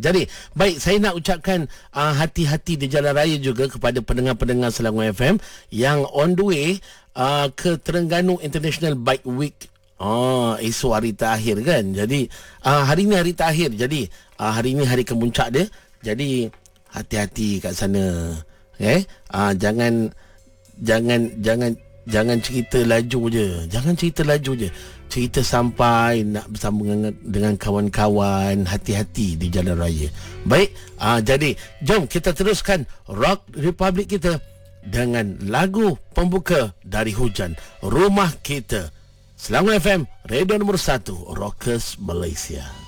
Jadi, baik, saya nak ucapkan hati-hati di jalan raya juga kepada pendengar-pendengar Selangor FM yang on the way ke Terengganu International Bike Week. Esok hari terakhir kan. Jadi hari ni hari terakhir. Jadi hari ni hari kemuncak dia. Jadi hati-hati kat sana. Jangan cerita laju je. Jangan cerita laju je. Cerita sampai nak bersama dengan kawan-kawan. Hati-hati di jalan raya. Baik, jadi jom kita teruskan Rock Republic kita dengan lagu pembuka dari Hujan, Rumah Kita. Selangor FM, radio nombor 1 Rockers Malaysia.